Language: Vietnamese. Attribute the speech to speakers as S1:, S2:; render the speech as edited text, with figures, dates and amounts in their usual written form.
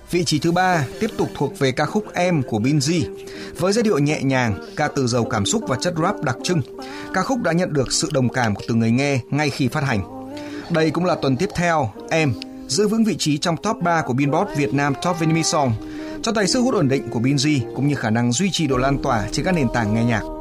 S1: Vị trí thứ 3 tiếp tục thuộc về ca khúc Em của Binz. Với giai điệu nhẹ nhàng, ca từ giàu cảm xúc và chất rap đặc trưng, ca khúc đã nhận được sự đồng cảm từ người nghe ngay khi phát hành. Đây cũng là tuần tiếp theo, Em giữ vững vị trí trong top 3 của Billboard Việt Nam Top Vinyl Song, cho thấy sức hút ổn định của Binz cũng như khả năng duy trì độ lan tỏa trên các nền tảng nghe nhạc.